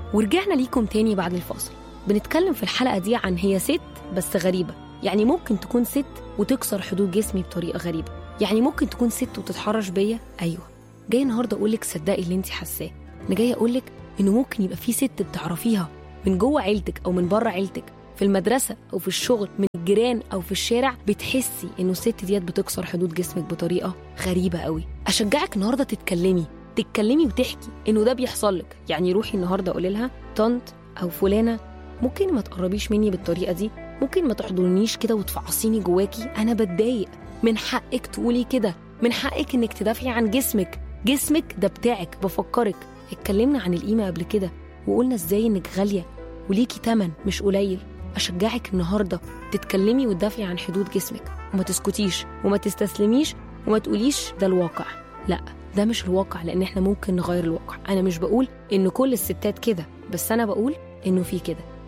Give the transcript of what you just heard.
ورجعنا ليكم تاني بعد الفاصل. بنتكلم في الحلقة دي عن هي ست بس غريبة. يعني ممكن تكون ست وتكسر حدود جسمي بطريقة غريبة. يعني ممكن تكون ست وتتحرش بيا. أيوة، جاي النهاردة أقولك صدقي اللي انتي حاساه. أنا جاي أقولك إنه ممكن يبقى في ست بتعرفيها من جوه عيلتك أو من بره عيلتك، في المدرسة أو في الشغل، من الجيران أو في الشارع، بتحسي إنه الست ديت بتكسر حدود جسمك بطريقة غريبة قوي. أشجعك النهاردة تتكلمي وتحكي إنه ده بيحصل لك. يعني روحي النهاردة قولي لها طنط أو فلانة ممكن ما تقربيش مني بالطريقة دي، ممكن ما تحضنيش كده وتفعصيني جواكي، أنا بتضايق. من حقك تقولي كده، من حقك إنك تدافعي عن جسمك ده بتاعك. بفكرك اتكلمنا عن القيمة قبل كده وقلنا إزاي إنك غالية وليكي تمن مش قليل. أشجعك النهاردة تتكلمي وتدافعي عن حدود جسمك، وما تسكتيش وما تستسلميش وما تقوليش ده الواقع. لا، ده مش الواقع، لأن احنا ممكن نغير الواقع. أنا مش بقول إن كل الستات كده، بس أنا بقول إنه في كده.